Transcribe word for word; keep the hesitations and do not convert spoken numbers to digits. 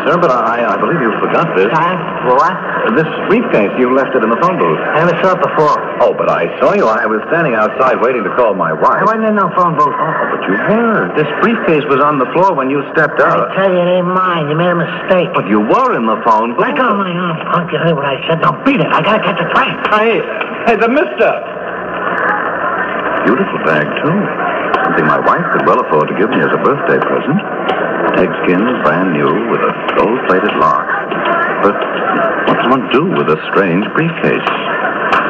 sir, but I, I believe you forgot this. Time? For what? Uh, This briefcase, you left it in the phone booth. I never saw it before. Oh, but I saw you. I was standing outside waiting to call my wife. I wasn't in no phone booth. Oh, but you were. This briefcase was on the floor when you stepped I out. tell you, it ain't mine. You made a mistake. But you were in the phone booth. Let go of my arm, punk. You heard what I said. Now beat it. I gotta catch a train. Hey, hey, the mister. Beautiful bag, too. Something my wife could well afford to give me as a birthday present. Eggskin, brand new, with a gold-plated lock. But what does one do with a strange briefcase?